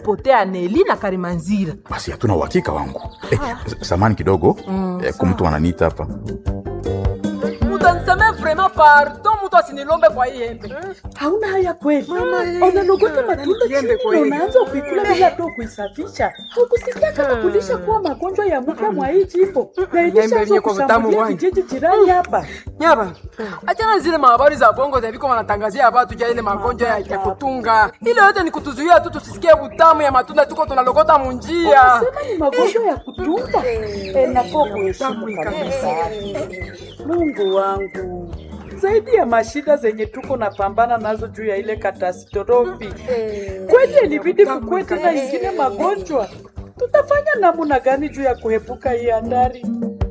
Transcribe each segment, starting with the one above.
kupotea Neli na Karimanzira. Basi hatuna uhakika wangu. Samani kidogo. Kumtu ananiita hapa. Mutaniseme vraiment pardon, mtu asinilombe kwa hii hembe. Hauna haya kweli. Unalogota matunda chini unaanza kuikula bila tu kuisafisha. Hukusikia kama kulisha kuwa magonjwa ya mpya mwa hii jimbo. Na ilisha kushambulia kijiji jirani hapa. Nyaba, achana zile habari za bongo za viko wanatangazia watu ja ile magonjwa ya kutunga. Ile yote ni kutuzuia tu tusisikie utamu ya matunda tuko tunalogota munjia. Unasema ni magonjwa ya kutunga? Nafaa kuheshimu kabisa. Mungu wangu. Zaidi ya mashida zenye tuko na pambana nazo juu ya ile katastrofi. Kweli ilibidi kukue tena ingine magonjwa. Tutafanya namna gani juu ya kuepuka hii hatari?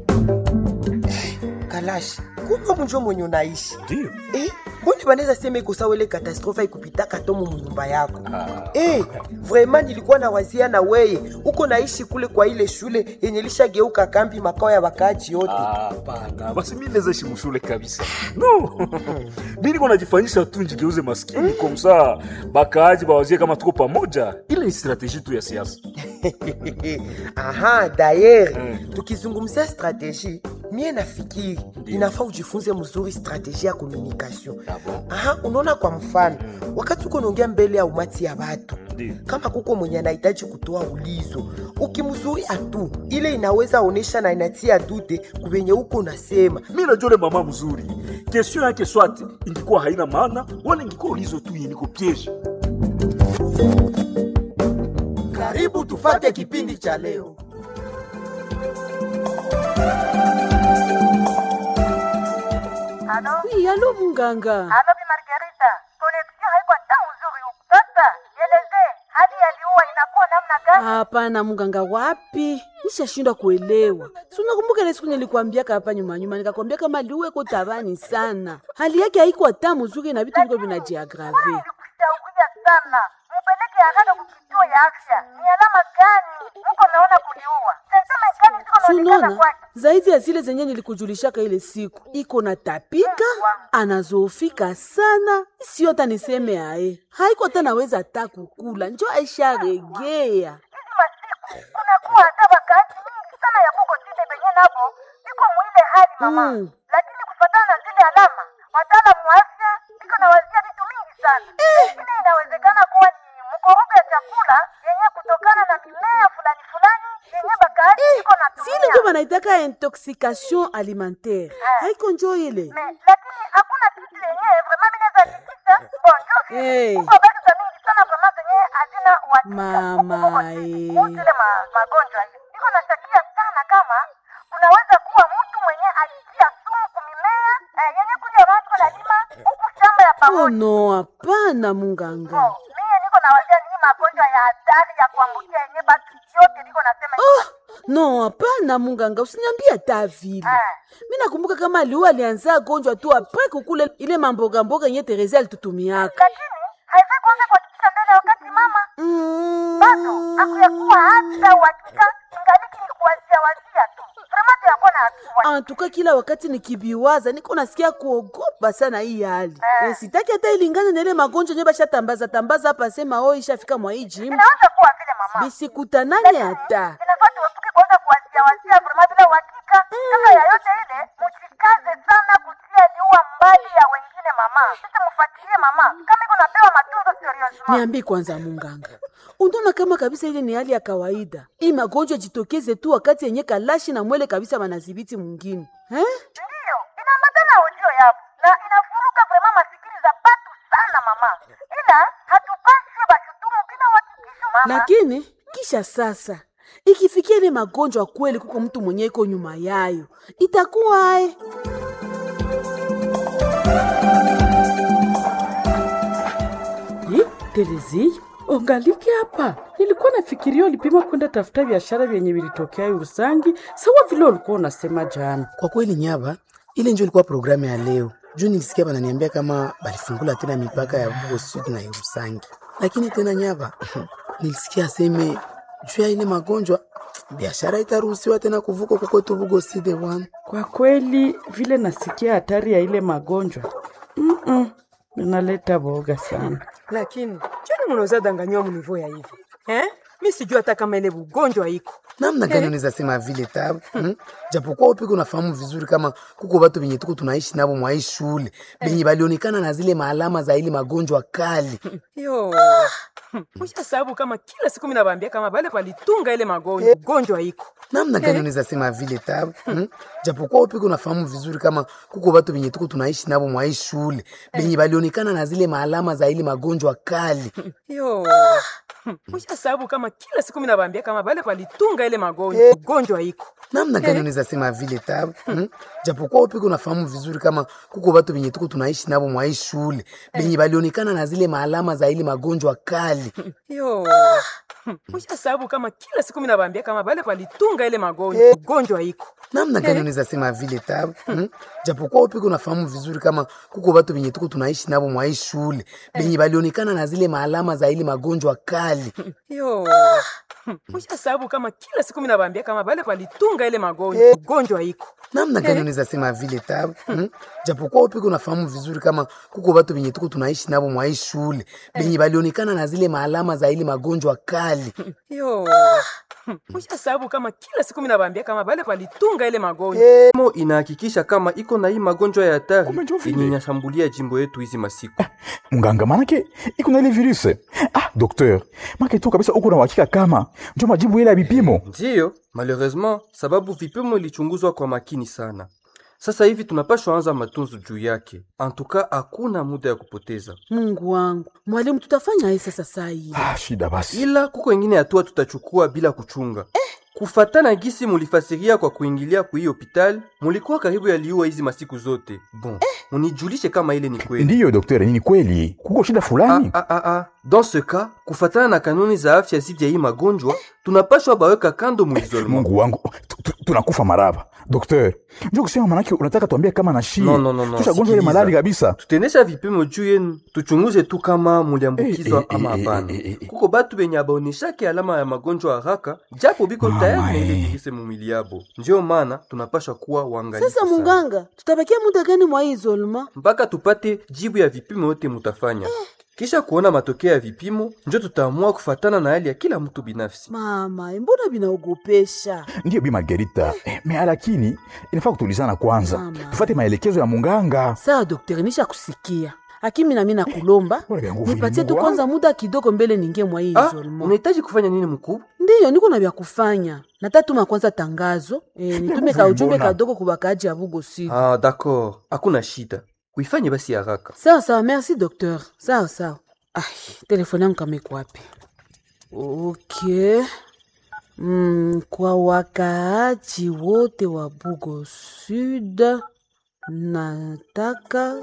Kalashi, kumbe mjo mwenye unaishi. Ndio. Mbona banaweza sema iko sawa ile katastrofe ikupita katomo mnyumba yako? Vraiment nilikuwa na wazia na weye. Uko naishi kule kwa ile shule yenye lishageuka kambi makao ya wakaaji yote. Bana, basi mimi naweza ishi mshule kabisa. No. Mimi niko najifanyisha tu njigeuze maskini kwa msaa bakaaji bawazie kama tuko pamoja. Ile ni strategie tu ya siasa. Aha, d'ailleurs, tukizungumzia strategie, mie nafikiri inafaa ujifunze mzuri strategie ya communication. Aha, unaona kwa mfano, wakati uko naongea mbele ya umati ya watu, kama kuko mwenye anahitaji kutoa ulizo, ukimzuri atu, ile inaweza onesha na inatia dute kubenye uko unasema. Mimi najua ile mama mzuri. Question yake swati ingekuwa haina maana, wala ingekuwa ulizo tu yeniko piège. Karibu tufate kipindi cha leo. Alo munganga. Alo Bi Margarita, connection haiko hata uzuri huko. Sasa, eleze hali ya liua inakuwa namna gani? Hapana munganga, wapi? Nishashindwa kuelewa. Si unakumbuka ile siku nilikwambia hapa nyuma nikakwambia kama liue iko tabani sana. Hali yake haiko hata mzuri na vitu viko vinajiaggrave. Nilikushauria sana. Mpeleke haraka kwa kituo ya afya. Ni alama gani mko naona kuliua? Sema gani siko naonekana kwake? Zaidi ya zile zenye nilikujulishaka ile siku, iko na tapika, anazofika sana, sio hata niseme ae. Haiko hata naweza hata kukula, njoo aisha regea. Hizi masiku kunakuwa hata wakati mingi sana ya kuko zile benye nabo iko mwile hali mama. Lakini kufuatana na zile alama, wataalamu wa afya iko na wazia vitu mingi sana. Lakini inawezekana kuwa ni mkorogo ya chakula yenye kutokana na mimea fulani fulani yenye bakaaji iko na tumia. Sile ndio wanaitaka intoxication alimentaire. Haiko njoo ile. Lakini hakuna kitu yenye vraiment mimi naweza kikisha. Bonjour. Kwa basi za mingi sana vraiment zenye hazina uhakika. Mama Zile magonjwa hiyo. Niko nashakia sana kama unaweza kuwa mtu mwenye alitia sumu kumimea yenye kuja watu wanalima huku shamba ya pamoja. Oh no, hapana munganga. Mimi niko na wazia ni magonjwa ya hatari ya kuambukia yenye basi yote niko nasema. No, hapana munganga, usiniambie hata vile. Mimi nakumbuka kama alianza gonjwa tu apres kukule ile mamboga mboga yenye Teresa alitutumiaka. Lakini haiwezi kuanza kuhakikisha mbele wakati mama. Bado hakuyakuwa hata uhakika, ingaliki ni kuwazia tu. Vraiment yakuwa na hatua. Antuka kila wakati nikibiwaza niko nasikia kuogopa sana hii hali. Sitaki hata ilingane na ile magonjwa yenye basha tambaza hapa sema ishafika mwa hii jimbo. Inaanza kuwa vile mama. Bisikutanane hata. Inafaa tuepuke kwanza kuwazia vraiment bila uhakika. Kabla ya yote ile, mjikaze sana kutia liua mbali ya wengine mama. Sisi mfuatilie mama. Kama iko napewa matunzo seriously. Niambie kwanza munganga. Unaona kama kabisa ile ni hali ya kawaida. Hii magonjwa jitokeze tu wakati yenye Kalashi na Mwele kabisa wanadhibiti mwingine. Ndio, inaambatana audio yapo. Na inafuruka vraiment masikini za batu sana mama. Ila hatupasi bashutumu bila uhakikisho mama. Lakini kisha sasa ikifikia ile magonjwa kweli kuko mtu mwenye iko nyuma yayo, itakuwa ae. Terezi, ungaliki hapa. Nilikuwa nafikiria ulipima kwenda tafuta biashara vyenye vilitokea Urusangi, sawa vile ulikuwa unasema jana. Kwa kweli nyaba, ile ndio ilikuwa programu ya leo. Juu nilisikia bananiambia kama balifungula tena mipaka ya Bugo Sud na Urusangi. Lakini tena nyaba, nilisikia seme juu ya ile magonjwa biashara itaruhusiwa tena kuvuka kukoto Bugo Sud bwana. Kwa kweli vile nasikia hatari ya ile magonjwa. Inaleta boga sana. Lakini chini mnaweza danganywa mnivo ya hivi. Mi sijui hata kama ile ugonjwa iko. Namna gani unaweza sema vile Tabu? Japokuwa upiko unafahamu vizuri kama kuko watu wenye tuko tunaishi nabo mwa hii shule benye balionekana na zile maalama za ile magonjwa kali. Yo. Mwisha sababu kama kila siku mimi nawaambia kama bale palitunga ile magonjwa iko. Namna gani unaweza sema vile Tabu? Japokuwa upiko unafahamu vizuri kama kuko watu wenye tuko tunaishi nabo mwa hii shule benye balionekana na zile maalama za ile magonjwa kali. Yo. Mwisha sababu kama kila siku mimi nawaambia kama bale palitunga ile magonjwa iko. Namna gani unaweza sema vile Tabu? Japokuwa upiko unafahamu vizuri kama kuko watu wenye tuko tunaishi nabo mwa hii shule benye balionekana na zile maalama za ile magonjwa kali. Yo. Mwisha sababu kama kila siku mimi nawaambia kama bale palitunga ile magonjwa iko. Namna gani unaweza sema vile Tabu? Japokuwa upiko unafahamu vizuri kama kuko watu wenye tuko tunaishi nabo mwa hii shule benye balionekana na zile maalama za ile magonjwa kali. Yo. Mwisha sababu kama kila siku mimi nawaambia kama bale palitunga ile magonjwa iko. Namna gani unaweza sema vile Tabu? Japokuwa upiko unafahamu vizuri kama kuko watu wenye tuko tunaishi nabo mwa hii shule benye balionekana na zile maalama za ile magonjwa kali. Yo. Mwisha sababu kama kila siku mimi nawaambia kama bale palitunga ile inahakikisha kama iko na hii magonjwa ya hatari yenye inashambulia jimbo yetu hizi masiku. Mganga manake iko na ile virus. Docteur, manake tu kabisa uko na uhakika kama ndio majibu ile ya vipimo? Ndiyo, malheureusement sababu vipimo ilichunguzwa kwa makini sana. Sasa hivi tunapaswa anza matunzo juu yake. Antuka hakuna muda ya kupoteza. Mungu wangu, mwalimu tutafanya hii sasa hii. Shida basi. Ila kuko wengine hatua tutachukua bila kuchunga. Kufatana gisi mulifasiria kwa kuingilia kwa hiyo hospitali, mulikuwa karibu yaliua hizi masiku zote. Bon, unijulishe kama ile ni kweli. Ndiyo daktari, ni kweli. Kuko shida fulani? Dans ce cas, kufatana na kanuni za afya zidi ya hii magonjwa, tunapaswa baweka kando muisolemo. Mungu wangu, tunakufa maraba. Docteur, njoo kusema manake unataka tuambie kama na shida. No. Tushagonjwa ile malaria kabisa. Tutenesha vipimo juu yenu, tuchunguze tu kama muliambukizwa ama hapana. Kuko batu benye abaoneshake alama ya magonjwa haraka, japo biko tayari na ile virus mumili yabo. Ndio maana tunapaswa kuwa waangalifu. Sasa munganga, tutabakia muda gani mwa isolema? Mpaka tupate jibu ya vipimo yote mutafanya. Kisha kuona matokeo ya vipimo, ndio tutaamua kufatana na hali ya kila mtu binafsi. Mama, mbona binaogopesha? Ndiyo Bi Margarita, lakini inafaa kutulizana kwanza. Mama, tufate maelekezo ya munganga. Sawa daktari, nisha kusikia. Hakimi na mimi nakulomba, nipatie tu kwanza muda kidogo mbele ningie mwa hii isolema. Unahitaji kufanya nini mkuu? Ndiyo, niko na vya kufanya. Natatuma kwanza tangazo, nitume ka ujumbe kadogo kwa bakaji ya Bugo Sud. D'accord. Hakuna shida. Kuifanye basi haraka. Sawa, merci docteur. Sawa. Telefoni yangu kama iko wapi? Okay. Kwa wakaaji wote wa Bugo Sud nataka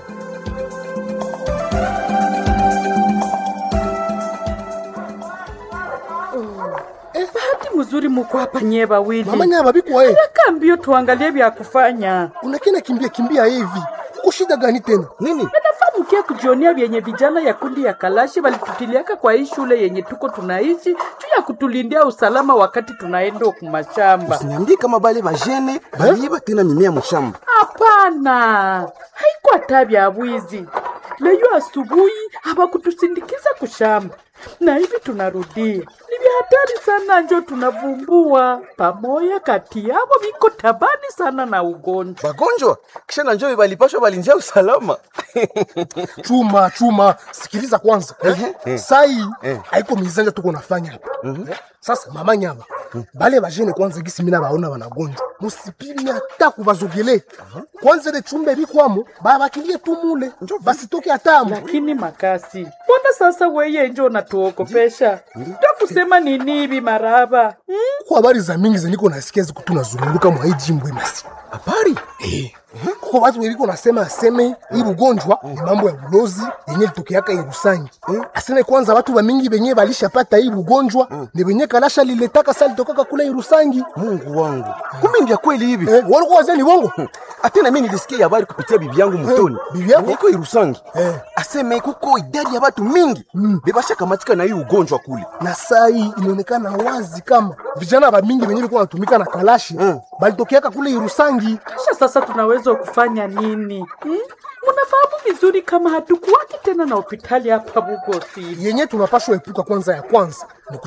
bahati mzuri muko hapa nyeba wili. Mama Nyaba biko wewe. Kambio tuangalie vya kufanya. Unakena kimbia hivi. Uko shida gani tena? Nini? Nafahamu kia kujionia vyenye vijana ya kundi ya Kalashi walitutiliaka kwa hii shule yenye tuko tunaishi juu ya kutulindia usalama wakati tunaenda kumashamba. Usiniambie kama bale bajene baliiba tena mimea mshamba. Hapana. Haikuwa tabia ya wizi. Leo asubuhi hawakutusindikiza kushamba. Na hivi tunarudia. Ni hatari sana, njo tunavumbua pamoja kati yao biko tabani sana na ugonjwa. Magonjwa? Kisha na njoo balipashwa balinjia usalama. Chuma, sikiliza kwanza. Sai haiko mizanja tuko nafanya hapa. Sasa Mama Nyaba, bale bajene kwanza gisi mina baona wanagonjwa. Musipimi hata kubazogele. Kwanza ile chumbe bikwamo, babakilie tu mule. Basi toke atamu. Lakini makasi. Mbona sasa wewe njo unatuokopesha? Ndio kusema nini hivi maraba? Kwa habari za mingi zeniko nasikia ziko tunazunguruka mwa hii jimbo imasi. Habari? Kwa watu weliko nasema aseme hii ugonjwa ni mambo ya ulozi yenye litokeaka Yerusangi. Aseme kwanza watu wa mingi benye balishapata hii ugonjwa ni benye Kalasha liletaka sali toka kule Yerusangi. Mungu wangu. Kumbe ndio kweli hivi. Walikuwa wazeni bongo. Atena mimi nilisikia habari kupitia bibi yangu mtoni. Bibi yako iko Yerusangi. Aseme kuko idadi ya watu mingi bebasha kamatika na hii ugonjwa kule. Na sai inaonekana wazi kama vijana wa mingi benye walikuwa wanatumika na Kalashi bali tokeaka kule Yerusangi. Kisha sasa tunaweza kufanya nini? Mnafahamu vizuri kama hatukuwaki tena na hospitali hapa Bugosi. Yenye tunapaswa epuka kwanza ya kwanza